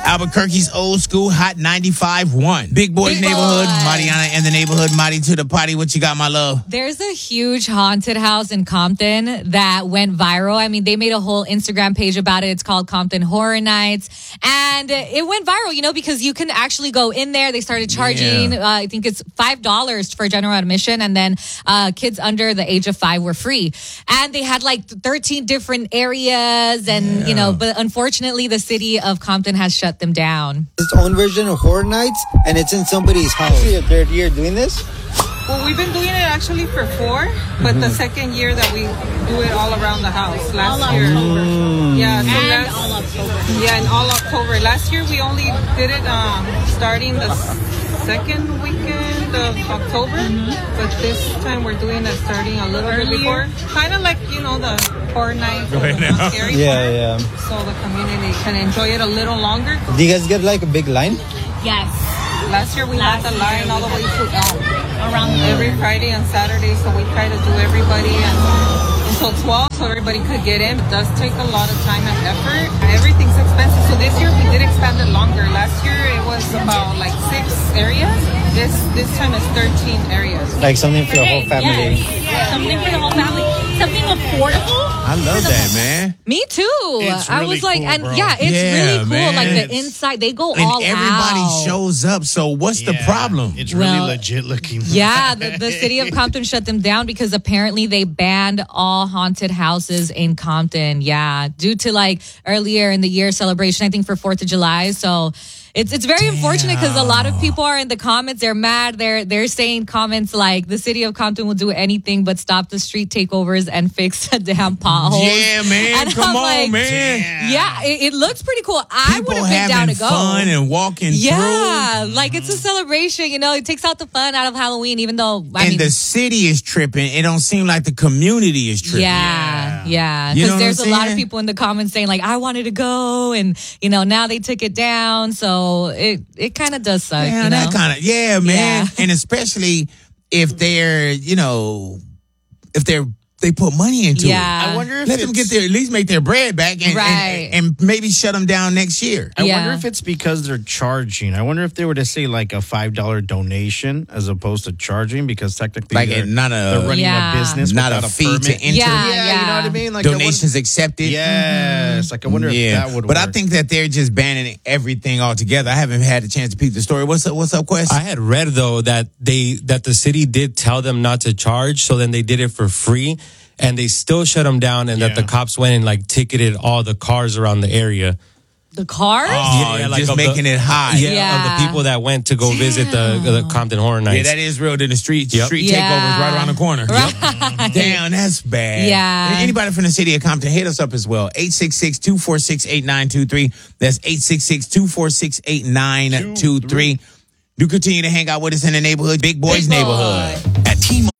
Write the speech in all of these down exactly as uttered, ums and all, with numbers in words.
Albuquerque's old school hot ninety-five point one. Big Boys Big neighborhood. Boy. Mariana in the neighborhood. Marty to the potty. What you got, my love? There's a huge haunted house in Compton that went viral. I mean, they made a whole Instagram page about it. It's called Compton Horror Nights. And it went viral, you know, because you can actually go in there. They started charging, Yeah. uh, I think it's five dollars for general admission. And then uh, kids under the age of five were free. And they had like thirteen different areas. And, Yeah. you know, but unfortunately, the city of Compton has shut them down. Its own version of Horror Nights, and it's in somebody's house. Actually, a third year doing this. Well, we've been doing it actually for four, but the second year that we do it all around the house. Last All year, October. yeah, so And last, all October. yeah, and all October. Last year we only did it um, starting the second weekend of October, but this time we're doing it starting a little bit Earlier? before. Kind of like you know the horror nights, or Right the now. not scary Yeah, part, yeah. so the community can enjoy it a little longer. Do you guys get like a big line? Yes. Last year we Last had the year line we all the way to um, Around every Friday and Saturday, so we try to do everybody and until twelve, so everybody could get in. It does take a lot of time and effort. Everything's expensive, so this year we did expand it longer. Last year it was about like six areas. This this time it's thirteen areas. Like something for the whole Okay, family. yes. Something for the whole family. Something affordable. I love that, man. Me too. It's I really was like, cool, and bro. yeah, it's Yeah, really cool. man. Like the It's- inside, they go And all everybody out. shows up. So what's the Yeah, problem? It's really Well, legit looking. Yeah, the, the city of Compton shut them down because apparently they banned all haunted houses in Compton. Yeah, due to like earlier in the year celebration, I think for fourth of July. So it's it's very unfortunate because a lot of people are in the comments. They're mad. They're they're saying comments like the city of Compton will do anything but stop the street takeovers and fix the damn potholes. Yeah, man. And Come I'm on, like, man. Yeah, it, it looks pretty cool. I would People have been down having to go. fun and walking Yeah, like it's a celebration. You know, it takes out the fun out of Halloween, even though I and mean, the city is tripping. It don't seem like the community is tripping. yeah, yeah. You know Because what there's I'm a lot of saying? people in the comments saying like, I wanted to go, and you know, now they took it down. So it it kind of does suck. Yeah, you that know? kind of yeah, man. Yeah. And especially if they're, you know, if they're they put money into Yeah. it. I wonder if Let them it's- get their at least make their bread back and, Right. and, and maybe shut them down next year. I Yeah. wonder if it's because they're charging. I wonder if they were to say like a five dollar donation as opposed to charging, because technically Like they're, it- not a- they're running Yeah. a business, Not a without fee permit. to enter. Yeah, Yeah, you know what I mean. Like I wonder- Donations accepted. Yes, like I wonder if that would. but work. I think that they're just banning everything altogether. I haven't had a chance to peek the story. What's up? What's up, Quest? I had read though that they that the city did tell them not to charge, so then they did it for free, and they still shut them down, and that Yeah. the cops went and like ticketed all the cars around the area. The cars. oh, Yeah, like just of the- making it high. Yeah, Yeah. of the people that went to go visit the, the Compton Horror Nights. Yeah, that is real. Then the street Yep. street Yeah. takeovers right around the corner. Right. Damn, that's bad. Yeah. Anybody from the city of Compton, hit us up as well. eight six six, two four six, eight nine two three. That's eight six six, two four six, eight nine two three. Do continue to hang out with us in the neighborhood, Big Boys Big Boy. neighborhood. At T-Mobile.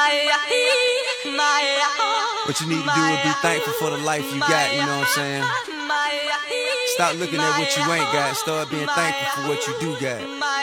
What you need to do is be thankful for the life you got, you know what I'm saying? Stop looking at what you ain't got. Start being thankful for what you do got.